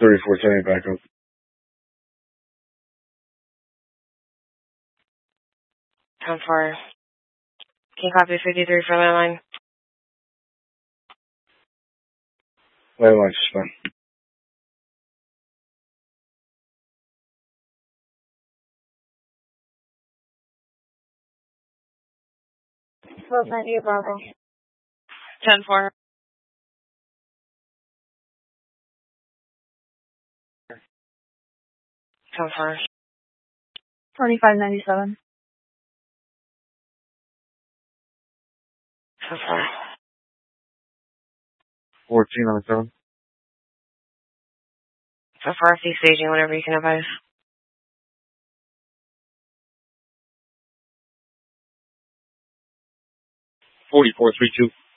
3410 back up. 10-4. Can you copy 53 for landline? Landline suspend. Well, 90 Bravo. 10-4. 10-4. 2597. 10-4. 14 on the 7. 10-4, see staging whenever you can advise. 4432.